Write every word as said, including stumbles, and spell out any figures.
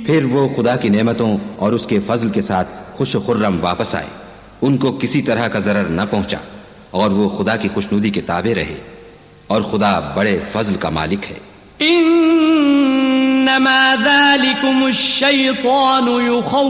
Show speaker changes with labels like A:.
A: फिर वो खुदा की नेमतों और उसके फजल के साथ खुश खुर्रम वापस आए, उनको किसी तरह का जरर न पहुंचा और वो खुदा की खुशनुदी के ताबे रहे, और खुदा बड़े फजल का मालिक है।
B: इन्नमा ज़ालिकुमुश शैतानु